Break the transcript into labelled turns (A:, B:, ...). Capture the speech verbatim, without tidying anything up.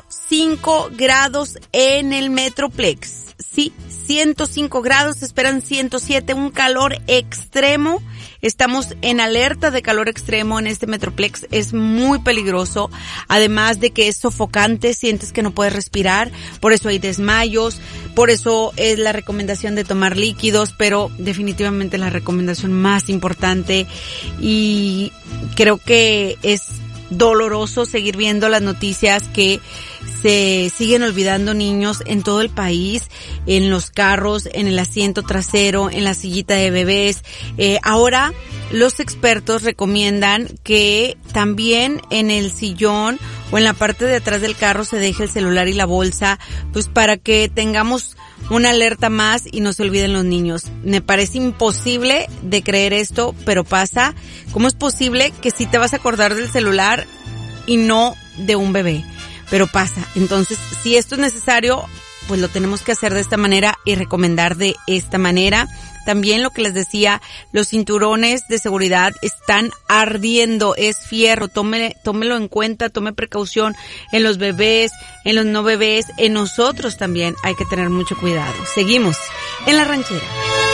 A: cinco grados en el Metroplex. Sí, ciento cinco grados, se esperan ciento siete, un calor extremo. Estamos en alerta de calor extremo en este Metroplex, es muy peligroso, además de que es sofocante, sientes que no puedes respirar, por eso hay desmayos, por eso es la recomendación de tomar líquidos, pero definitivamente la recomendación más importante, y creo que es doloroso seguir viendo las noticias que se siguen olvidando niños en todo el país, en los carros, en el asiento trasero, en la sillita de bebés. Eh, ahora los expertos recomiendan que también en el sillón o en la parte de atrás del carro se deje el celular y la bolsa, pues para que tengamos una alerta más y no se olviden los niños. Me parece imposible de creer esto, pero pasa. ¿Cómo es posible que sí te vas a acordar del celular y no de un bebé? Pero pasa. Entonces, si esto es necesario, pues lo tenemos que hacer de esta manera y recomendar de esta manera. También lo que les decía, los cinturones de seguridad están ardiendo, es fierro, tómelo, tómelo en cuenta, tome precaución en los bebés, en los no bebés, en nosotros también hay que tener mucho cuidado. Seguimos en La Ranchera.